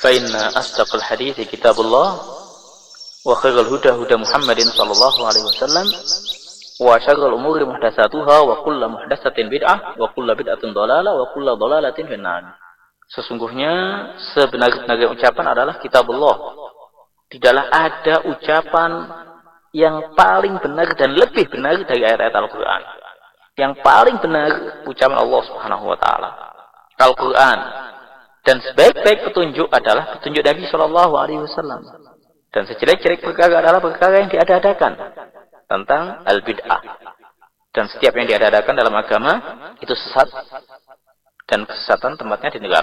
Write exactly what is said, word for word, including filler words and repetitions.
فإن أصدق الحديث كتاب الله وخير الهدى هدى محمد صلى الله عليه وسلم وشر الأمور محدثاتها وكل محدثة بدعة وكل بدعة ضلالة وكل ضلالة في النار. Sesungguhnya sebenar-benarnya ucapan adalah kitabullah. Tidaklah ada ucapan yang paling benar dan lebih benar dari ayat-ayat Al-Quran. Yang paling benar ucapan Allah Subhanahu wa taala, Al-Quran. Dan sebaik-baik petunjuk adalah petunjuk Nabi Shallallahu Alaihi Wasallam. Dan sejelek-jelek perkara adalah perkara yang diada-adakan tentang al-bid'ah. Dan setiap yang diada-adakan dalam agama itu sesat, dan kesesatan tempatnya di neraka.